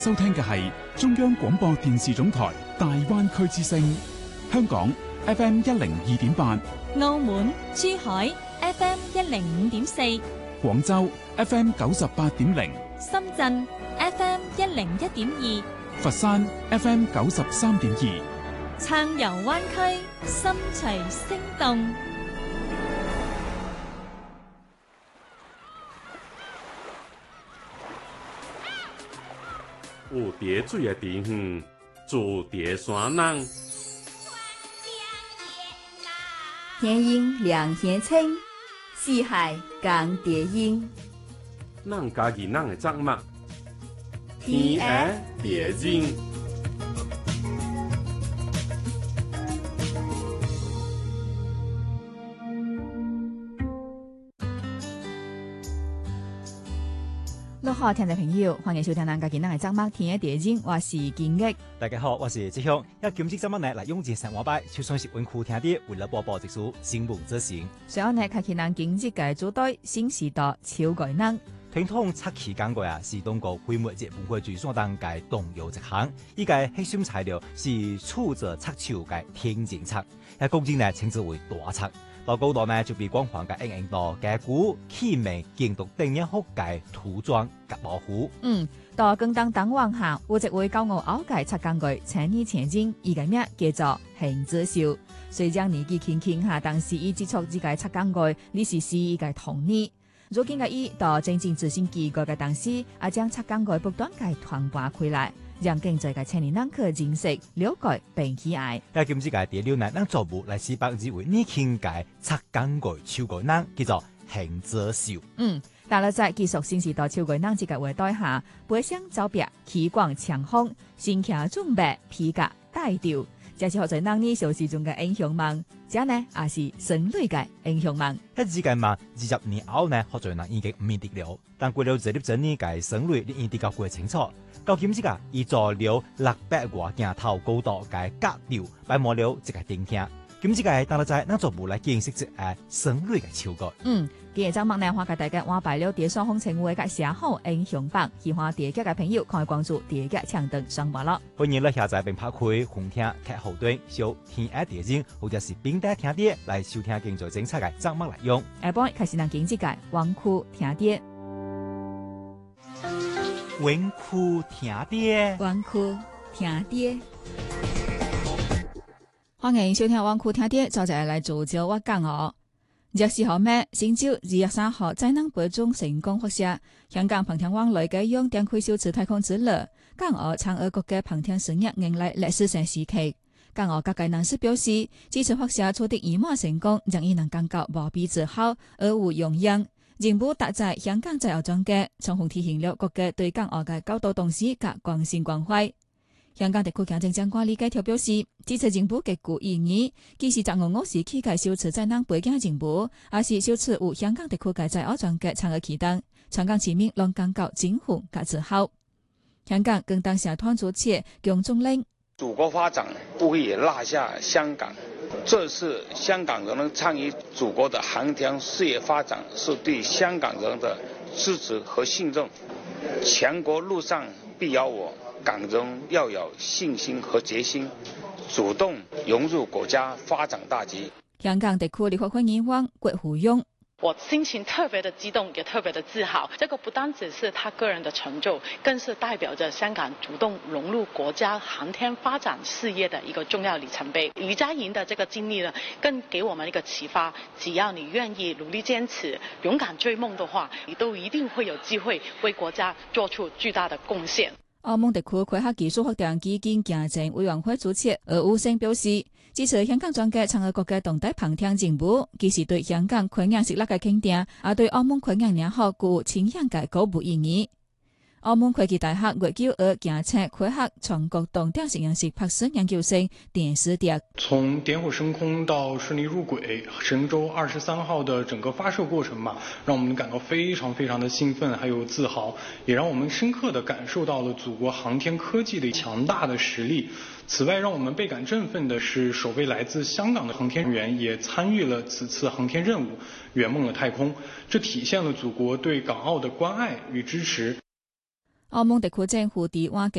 收聽嘅係中央廣播電視總台大灣區之聲，香港 FM 102.8， 澳門珠海 FM 105.4， 廣州 FM 98.0， 深圳 FM 101.2， 佛山 FM 93.2， 暢遊灣區，心隨聲動。 有蝶水的地方，住蝶山人。 天鹰两天青，四海共蝶音。 咱家己咱的作物，天涯蝶音。 各位聽眾朋友，歡迎收聽咱家己咱嘅節目《天涯蝶音》，我是建益。 大家好，我是志雄。一今朝節目呢嚟用盡生活擺，就算是溫酷聽啲，為了播報一組新聞資訊。 最後呢，開啟咱經濟嘅組隊新時代超改能。 傳統漆器工具是中國規模節文化最上當嘅重要一項。依個核心材料是杵着漆樹嘅天井漆，喺公司呢稱之為大漆。到高度呢就被光環嘅應到嘅古器皿建築定一幅嘅塗裝及保護。 到更當當往下，有一位教我拗解漆工具請你前進，伊個名叫做邢子秀。雖將年紀輕輕下，但是伊接觸呢個漆工具，你是伊個童年。如今嘅伊到真正自信機構嘅當時，將漆工具不斷嘅傳播開來。讓更多嘅青年人去認識、了解並喜愛。 喺今次嘅第六呢，咱做務來自百之為年輕嘅漆工具超過人，叫做邢子秀。 但係在技術新時代超過人這個話題下，背箱走壁、氣廣長風、身騎準備、皮革帶調，這是學在人呢小時中嘅英雄夢。這呢也是神類嘅英雄夢。 喺之間嘛，20年後呢，學在人已經唔認得了。但過了這粒陣呢嘅神類，你認得較過清楚。到今次個，伊做了600多鏡頭高度嘅格調，擺滿了一個頂廳。今次個，當然在咱做無來見識一個神類嘅超過。 今日節目呢，我給大家安排了蝶雙風情為嘅寫好英雄榜，喜歡蝶劇嘅朋友可以關注蝶劇搶登上網咯。 歡迎嚟下載並拍開紅廳劇後端，小天涯蝶音或者是冰帶聽碟來收聽更多精彩嘅節目內容。 下半開始讓經濟界溫酷聽碟。 溫酷聽碟， 溫酷聽碟，歡迎收聽溫酷聽碟，就係嚟做咗我講我。24號咩？星朝2月3號在南北中成功發射，香港澎天灣內嘅用電氣小次太空之旅，港澳參與國嘅澎天事業迎來歷史性時期。港澳各界人士表示，這次發射取得圓滿成功，讓伊能感覺無比自豪而無榮幸。政府搭載香港在澳裝嘅，充分體現了國家對港澳嘅高度重視及關心關懷。香港特區行政長官李家超表示，這次政府極具意義，既是2025時期嘅首次在南北京政府，也是首次有香港特區嘅在澳裝嘅參與啟動，香港市民能感到驚喜及自豪。香港更當社團主席姜中令， 祖國發展不會也落下香港，這次香港人能參與祖國的航天事業發展，是對香港人的支持和信任。強國路上必有我，港人要有信心和決心，主動融入國家發展大局。 香港特區立法會議員郭富勇， 我心情特別的激動，也特別的自豪。這個不單只是他個人的成就，更是代表着香港主動融入國家航天發展事業的一個重要里程碑。余佳瑩的這個經歷呢，更給我們一個啟發：只要你願意努力堅持、勇敢追夢的話，你都一定會有機會為國家做出巨大的貢獻。 澳門特區開發技術發展基金行政委員會主席何武生表示，支持香港裝嘅參與國嘅動態澎天政府，既是對香港昆陽實力嘅肯定，也對澳門昆陽兩河具前瞻嘅高度意義。澳門科技大學月球二行車開發全國動態實驗室博士研究生電視碟， 從點火升空到順利入軌，神舟23號的整個發射過程嘛，讓我們感到非常非常的興奮，還有自豪，也讓我們深刻地感受到了祖國航天科技的強大的實力。此外，讓我們倍感振奮的是，首位來自香港的航天員也參與了此次航天任務，圓夢了太空。這體現了祖國對港澳的關愛與支持。 澳門特區政府喺晚